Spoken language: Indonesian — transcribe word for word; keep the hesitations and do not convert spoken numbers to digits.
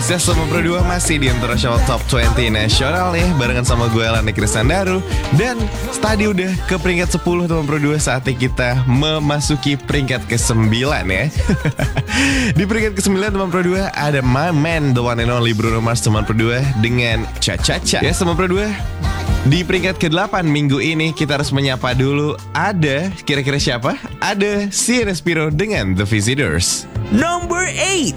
Sukses Teman Pro dua masih di International Top dua puluh Nasional nih, barengan sama gue Lani Kristandaru. Dan tadi udah ke peringkat sepuluh Teman Pro dua, saatnya kita memasuki peringkat kesembilan ya. Di peringkat kesembilan Teman Pro dua ada my man, the one and only Bruno Mars Teman Pro dua dengan Cha Cha Cha. Ya Teman Pro dua, di peringkat kedelapan minggu ini kita harus menyapa dulu. Ada kira-kira siapa? Ada Sienna Spiro dengan The Visitors. Number eight.